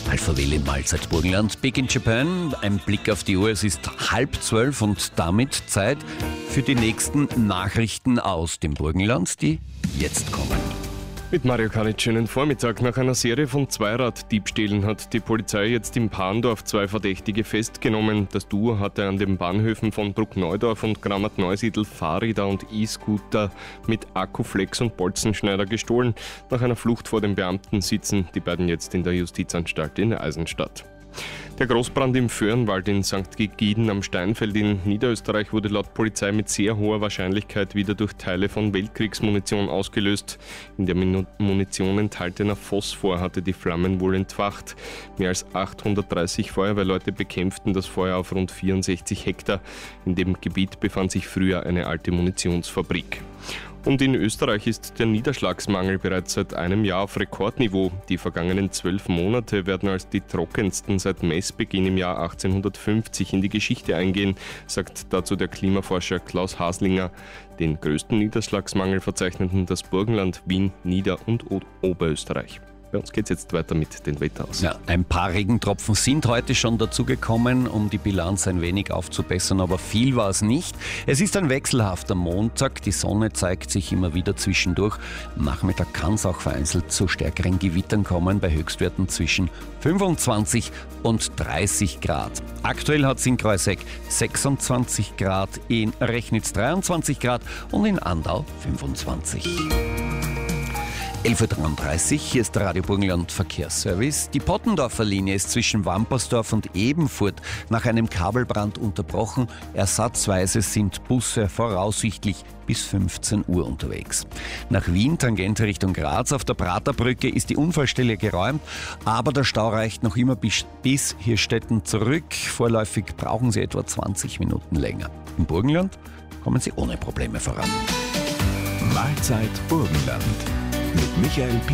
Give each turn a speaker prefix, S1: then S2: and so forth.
S1: Alpha Welle Mahlzeit Burgenland, Big in Japan. Ein Blick auf die Uhr, es ist 11:30 und damit Zeit für die nächsten Nachrichten aus dem Burgenland, die jetzt kommen.
S2: Mit Mario Kalitsch, schönen Vormittag. Nach einer Serie von Zweiraddiebstählen hat die Polizei jetzt in Parndorf 2 Verdächtige festgenommen. Das Duo hatte an den Bahnhöfen von Bruckneudorf und Grammat-Neusiedl Fahrräder und E-Scooter mit Akkuflex und Bolzenschneider gestohlen. Nach einer Flucht vor den Beamten sitzen die beiden jetzt in der Justizanstalt in Eisenstadt. Der Großbrand im Föhrenwald in St. Gigiden am Steinfeld in Niederösterreich wurde laut Polizei mit sehr hoher Wahrscheinlichkeit wieder durch Teile von Weltkriegsmunition ausgelöst. In der Munition enthaltener Phosphor hatte die Flammen wohl entfacht. Mehr als 830 Feuerwehrleute bekämpften das Feuer auf rund 64 Hektar. In dem Gebiet befand sich früher eine alte Munitionsfabrik. Und in Österreich ist der Niederschlagsmangel bereits seit einem Jahr auf Rekordniveau. Die vergangenen 12 Monate werden als die trockensten seit Messbeginn im Jahr 1850 in die Geschichte eingehen, sagt dazu der Klimaforscher Klaus Haslinger. Den größten Niederschlagsmangel verzeichneten das Burgenland, Wien, Nieder- und Oberösterreich. Bei uns geht es jetzt weiter mit den Wetter aus.
S1: Ja, ein paar Regentropfen sind heute schon dazugekommen, um die Bilanz ein wenig aufzubessern, aber viel war es nicht. Es ist ein wechselhafter Montag, die Sonne zeigt sich immer wieder zwischendurch. Am Nachmittag kann es auch vereinzelt zu stärkeren Gewittern kommen, bei Höchstwerten zwischen 25 und 30 Grad. Aktuell hat es in Kreuzeck 26 Grad, in Rechnitz 23 Grad und in Andau 25. 11:33 Uhr, hier ist der Radio Burgenland Verkehrsservice. Die Pottendorfer Linie ist zwischen Wampersdorf und Ebenfurt nach einem Kabelbrand unterbrochen. Ersatzweise sind Busse voraussichtlich bis 15 Uhr unterwegs. Nach Wien, Tangente Richtung Graz, auf der Praterbrücke ist die Unfallstelle geräumt, aber der Stau reicht noch immer bis Hirstetten zurück. Vorläufig brauchen Sie etwa 20 Minuten länger. Im Burgenland kommen Sie ohne Probleme voran.
S3: Mahlzeit Burgenland mit Michael